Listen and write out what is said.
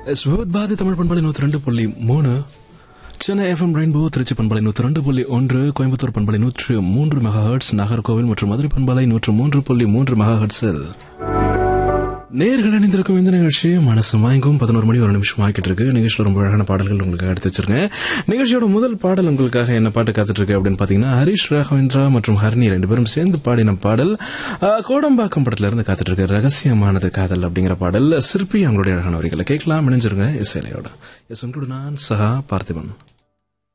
பாதி Tamil பண்பாளி 102.3, Chennai FM rainbow Trichy பண்பாளை 102.1, Coimbatore பண்பாளை 103 megahertz, Nagercoil மற்றும் மதுரை பண்பாளை 103.3 மெகாஹெர்ட்ஸில் நேர்கள் அணிந்திருக்கும் இந்த நிகழ்ச்சி மனசு வாங்கும் 11 மணி 1 நிமிஷம் ஆகிட்டு இருக்கு. நிகழ்ச்சியில் ரொம்ப அழகான பாடல்கள் உங்களுக்கு எடுத்து வச்சிருக்கேன். நிகழ்ச்சியோட முதல் பாடல் உங்களுக்காக என்ன பாட்டு காத்துட்டு இருக்கு அப்படின்னு பாத்தீங்கன்னா, ஹரிஷ் ராகவேந்திரா மற்றும் ஹர்னி 2 பேரும் சேர்ந்து பாடின பாடல் கோடம்பாக்கம் படத்துல இருந்து காத்துட்டு இருக்கு. ரகசியமானது காதல் அப்படிங்கிற பாடல். சிற்பி அவங்களுடைய அழகான வரிகளை கேட்கலாம். இணைஞ்சிருங்க இசையிலையோட. உங்களோட நான் சஹா பார்த்திபன்.